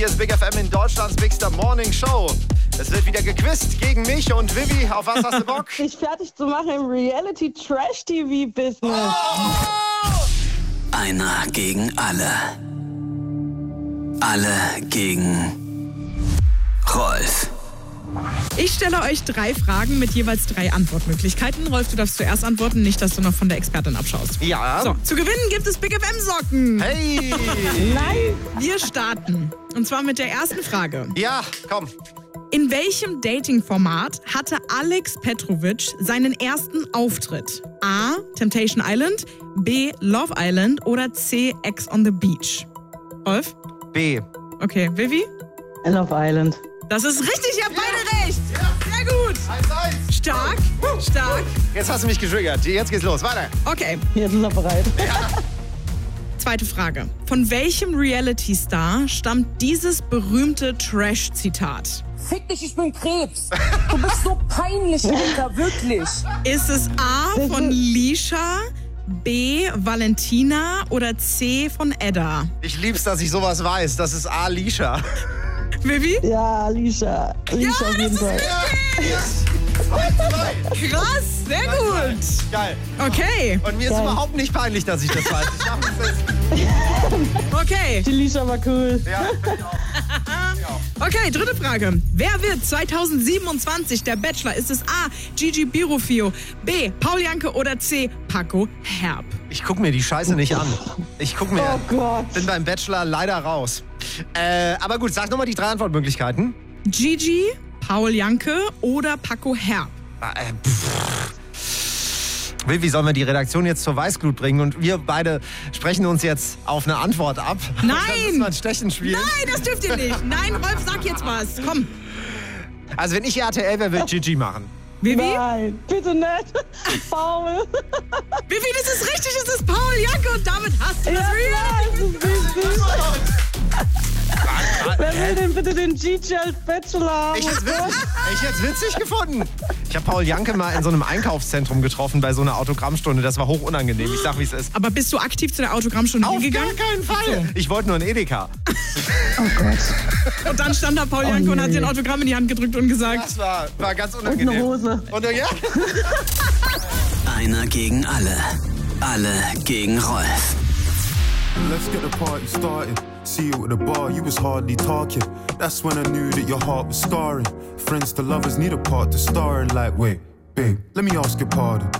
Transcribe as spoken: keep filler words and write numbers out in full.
Hier ist Big F M in Deutschlands Bigster Morning Show. Es wird wieder gequizt gegen mich und Vivi. Auf was hast du Bock? Dich fertig zu machen im Reality-Trash-T V-Business. Oh! Einer gegen alle. Alle gegen Rolf. Ich stelle euch drei Fragen mit jeweils drei Antwortmöglichkeiten. Rolf, du darfst zuerst antworten, nicht, dass du noch von der Expertin abschaust. Ja. So, zu gewinnen gibt es Big F M-Socken. Hey! Nein! Wir starten. Und zwar mit der ersten Frage. Ja, komm. In welchem Dating-Format hatte Alex Petrovic seinen ersten Auftritt? A. Temptation Island, B. Love Island oder C. Ex on the Beach? Rolf? B. Okay, Vivi? Love Island. Das ist richtig, ihr habt beide recht. Sehr gut. eins eins. Stark, stark. Jetzt hast du mich getriggert. Jetzt geht's los. Weiter. Okay, Jetzt sind wir bereit. zweite Frage. Von welchem Reality-Star stammt dieses berühmte Trash-Zitat? Fick dich, ich bin Krebs. Du bist so peinlich, Alter, wirklich. Ist es A von Lisha, B Valentina oder C von Edda? Ich lieb's, dass ich sowas weiß. Das ist Alicia. Vivi? Ja, Alicia. Alicia auf jeden Fall. Krass, sehr gut. Geil. Okay, Und mir ist Geil. überhaupt nicht peinlich, dass ich das weiß. Ich mach das jetzt. okay. Die Alicia war cool. Ja, bin ich auch. Okay, dritte Frage. Wer wird zwanzig siebenundzwanzig der Bachelor? Ist es A. Gigi Birofio, B. Paul Janke oder C. Paco Herb? Ich guck mir die Scheiße nicht an. Ich guck mir. Oh Gott. Bin beim Bachelor leider raus. Äh, aber gut, sag nochmal die drei Antwortmöglichkeiten. Gigi, Paul Janke oder Paco Herb? Äh, pff. Wie sollen wir die Redaktion jetzt zur Weißglut bringen? Und wir beide sprechen uns jetzt auf eine Antwort ab. Nein! Dann müssen wir ein Stechen spielen. Nein, das dürft ihr nicht. Nein, Rolf, sag jetzt was. Komm. Also wenn ich R T L wäre, würde ich Gigi machen. Vivi? Nein, bitte nicht. Paul. Vivi, das ist richtig, es ist Paul Janke und damit hast du das Ja, Reality. das ist wichtig. Wer will denn bitte den Gigi als Bachelor haben? Ich hätte witzig, ich hätt's witzig gefunden. Ich habe Paul Janke mal in so einem Einkaufszentrum getroffen bei so einer Autogrammstunde. Das war hoch unangenehm. Ich sag, wie es ist. Aber bist du aktiv zu der Autogrammstunde Auf hingegangen? gar keinen Fall. Ich wollte nur ein Edeka. Oh Gott. Und dann stand da Paul Janke Oh, und hat nee. dir ein Autogramm in die Hand gedrückt und gesagt, Das war, war ganz Und unangenehm. eine Hose. Und äh, ja. Einer gegen alle. Alle gegen Rolf. Let's get the party started. See you at the bar, you was hardly talking. That's when I knew that your heart was scarring. Friends to lovers need a part to star in. Like, wait, babe, let me ask your pardon.